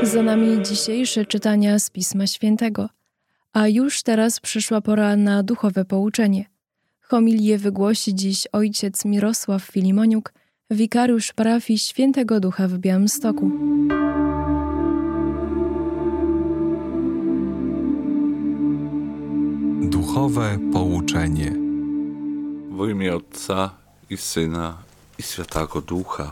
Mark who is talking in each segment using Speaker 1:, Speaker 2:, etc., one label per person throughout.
Speaker 1: Za nami dzisiejsze czytania z Pisma Świętego, a już teraz przyszła pora na duchowe pouczenie. Homilię wygłosi dziś ojciec Mirosław Filimoniuk, wikariusz parafii Świętego Ducha w Białymstoku.
Speaker 2: Duchowe pouczenie.
Speaker 3: W imię Ojca i Syna i Świętego Ducha.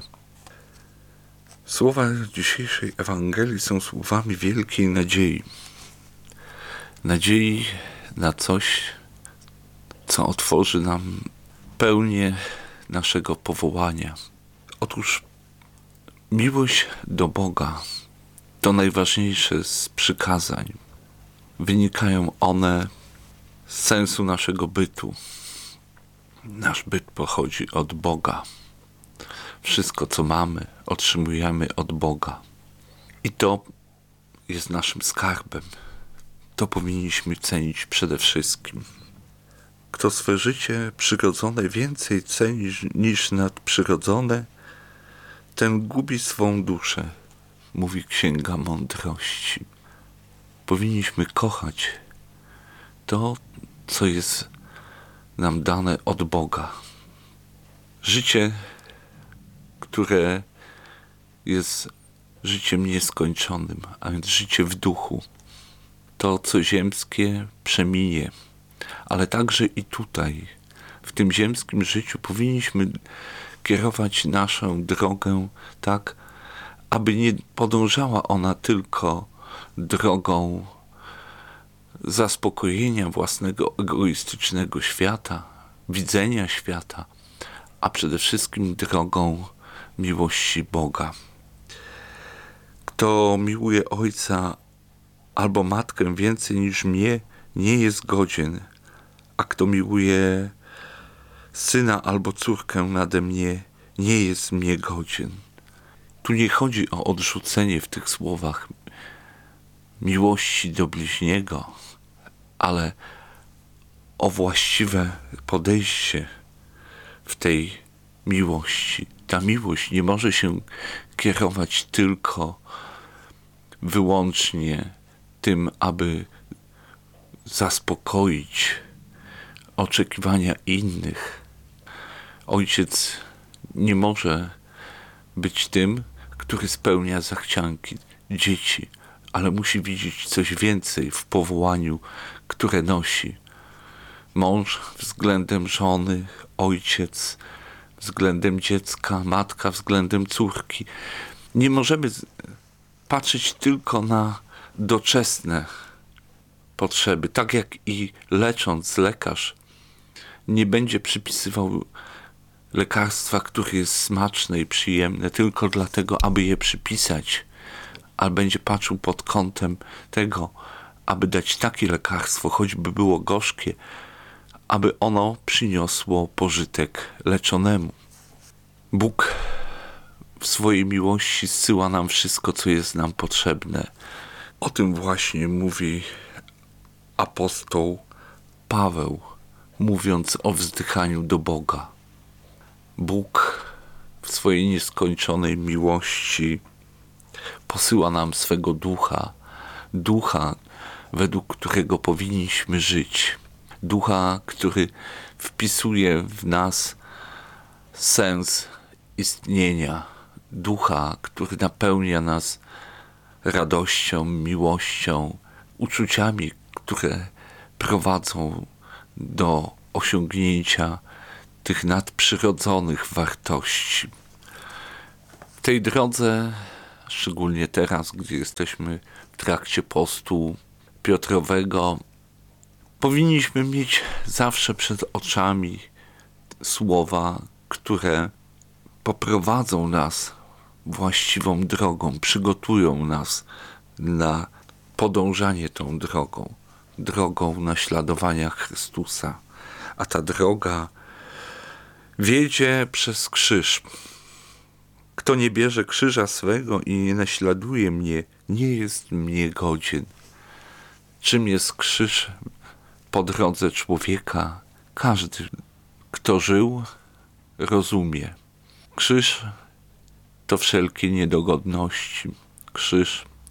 Speaker 3: Słowa dzisiejszej Ewangelii są słowami wielkiej nadziei. Nadziei na coś, co otworzy nam pełnię naszego powołania. Otóż miłość do Boga to najważniejsze z przykazań. Wynikają one z sensu naszego bytu. Nasz byt pochodzi od Boga. Wszystko, co mamy, otrzymujemy od Boga. I to jest naszym skarbem. To powinniśmy cenić przede wszystkim. Kto swe życie przyrodzone więcej ceni niż nadprzyrodzone, ten gubi swą duszę, mówi Księga Mądrości. Powinniśmy kochać to, co jest nam dane od Boga. Życie, które jest życiem nieskończonym, a więc życie w duchu. To, co ziemskie, przeminie, ale także i tutaj, w tym ziemskim życiu, powinniśmy kierować naszą drogę tak, aby nie podążała ona tylko drogą zaspokojenia własnego egoistycznego świata, widzenia świata, a przede wszystkim drogą miłości Boga. Kto miłuje ojca albo matkę więcej niż mnie, nie jest godzien, a kto miłuje syna albo córkę nade mnie, nie jest mnie godzien. Tu nie chodzi o odrzucenie w tych słowach miłości do bliźniego, ale o właściwe podejście w tej miłości. Ta miłość nie może się kierować tylko wyłącznie tym, aby zaspokoić oczekiwania innych. Ojciec nie może być tym, który spełnia zachcianki dzieci, ale musi widzieć coś więcej w powołaniu, które nosi. Mąż względem żony, ojciec względem dziecka, matka względem córki. Nie możemy patrzeć tylko na doczesne potrzeby. Tak jak i lecząc, lekarz nie będzie przypisywał lekarstwa, które jest smaczne i przyjemne, tylko dlatego, aby je przypisać, ale będzie patrzył pod kątem tego, aby dać takie lekarstwo, choćby było gorzkie, aby ono przyniosło pożytek leczonemu. Bóg w swojej miłości zsyła nam wszystko, co jest nam potrzebne. O tym właśnie mówi apostoł Paweł, mówiąc o wzdychaniu do Boga. Bóg w swojej nieskończonej miłości posyła nam swego ducha, ducha, według którego powinniśmy żyć. Ducha, który wpisuje w nas sens istnienia. Ducha, który napełnia nas radością, miłością, uczuciami, które prowadzą do osiągnięcia tych nadprzyrodzonych wartości. W tej drodze, szczególnie teraz, gdy jesteśmy w trakcie postu Piotrowego, powinniśmy mieć zawsze przed oczami słowa, które poprowadzą nas właściwą drogą, przygotują nas na podążanie tą drogą naśladowania Chrystusa. A ta droga wiedzie przez krzyż. Kto nie bierze krzyża swego i nie naśladuje mnie, nie jest mnie godzien. Czym jest krzyż po drodze człowieka? Każdy, kto żył, rozumie. Krzyż to wszelkie niedogodności. Krzyż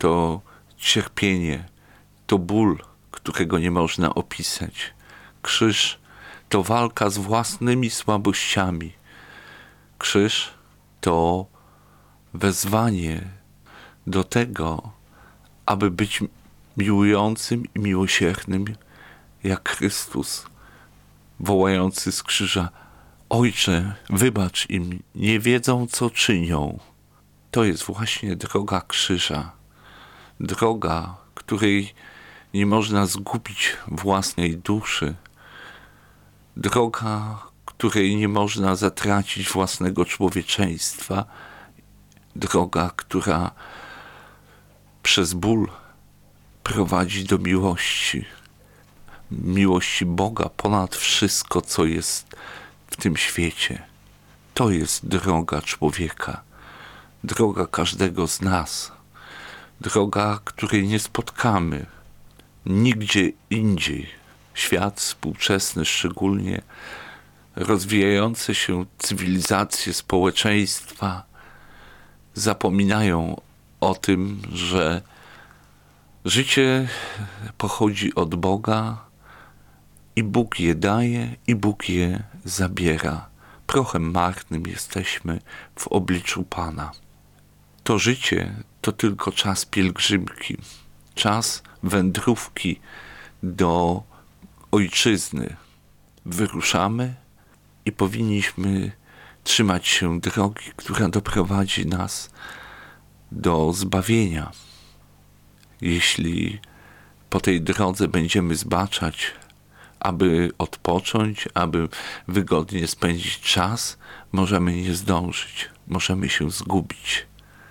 Speaker 3: to cierpienie, to ból, którego nie można opisać. Krzyż to walka z własnymi słabościami. Krzyż to wezwanie do tego, aby być miłującym i miłosiernym jak Chrystus, wołający z krzyża: Ojcze, wybacz im, nie wiedzą, co czynią. To jest właśnie droga krzyża. Droga, której nie można zgubić własnej duszy. Droga, której nie można zatracić własnego człowieczeństwa. Droga, która przez ból prowadzi do miłości. Miłości Boga ponad wszystko, co jest w tym świecie. To jest droga człowieka. Droga każdego z nas. Droga, której nie spotkamy nigdzie indziej. Świat współczesny, szczególnie rozwijające się cywilizacje, społeczeństwa zapominają o tym, że życie pochodzi od Boga i Bóg je daje i Bóg je zabiera. Prochem marnym jesteśmy w obliczu Pana. To życie to tylko czas pielgrzymki, czas wędrówki do ojczyzny. Wyruszamy i powinniśmy trzymać się drogi, która doprowadzi nas do zbawienia. Jeśli po tej drodze będziemy zbaczać, aby odpocząć, aby wygodnie spędzić czas, możemy nie zdążyć, możemy się zgubić.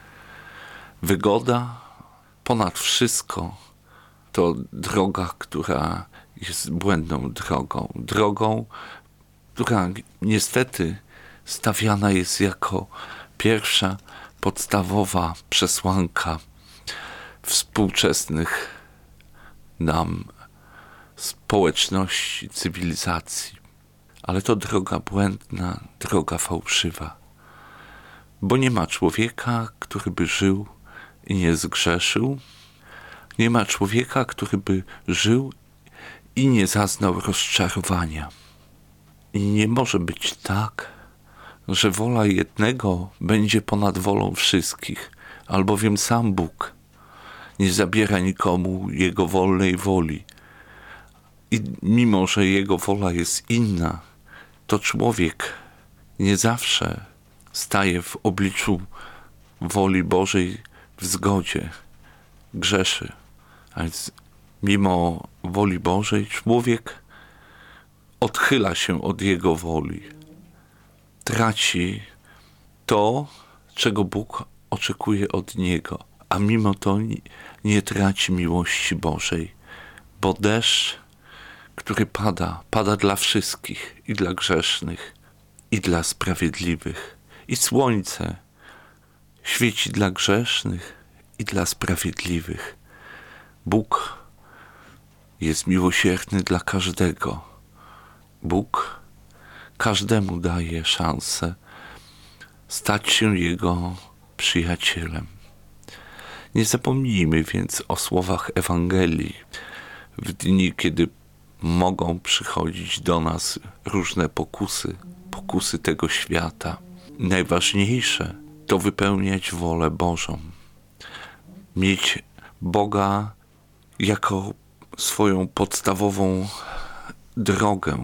Speaker 3: Wygoda ponad wszystko to droga, która jest błędną drogą. Drogą, która niestety stawiana jest jako pierwsza podstawowa przesłanka współczesnych nam społeczności, cywilizacji. Ale to droga błędna, droga fałszywa. Bo nie ma człowieka, który by żył i nie zgrzeszył. Nie ma człowieka, który by żył i nie zaznał rozczarowania. I nie może być tak, że wola jednego będzie ponad wolą wszystkich, albowiem sam Bóg nie zabiera nikomu jego wolnej woli. I mimo, że jego wola jest inna, to człowiek nie zawsze staje w obliczu woli Bożej w zgodzie, grzeszy. A więc mimo woli Bożej człowiek odchyla się od jego woli. Traci to, czego Bóg oczekuje od niego, a mimo to nie traci miłości Bożej, bo deszcz, który pada dla wszystkich, i dla grzesznych, i dla sprawiedliwych. I słońce świeci dla grzesznych i dla sprawiedliwych. Bóg jest miłosierny dla każdego. Bóg każdemu daje szansę stać się Jego przyjacielem. Nie zapomnijmy więc o słowach Ewangelii w dni, kiedy mogą przychodzić do nas różne pokusy tego świata. Najważniejsze to wypełniać wolę Bożą. Mieć Boga jako swoją podstawową drogę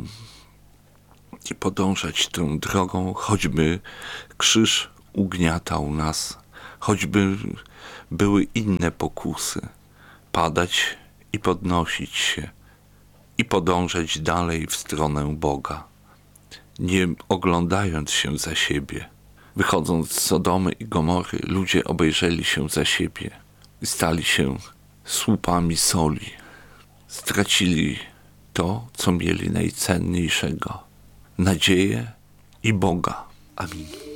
Speaker 3: i podążać tą drogą, choćby krzyż ugniatał nas, choćby były inne pokusy, padać i podnosić się i podążać dalej w stronę Boga, nie oglądając się za siebie. Wychodząc z Sodomy i Gomory, ludzie obejrzeli się za siebie i stali się słupami soli. Stracili to, co mieli najcenniejszego: nadzieję i Boga. Amin.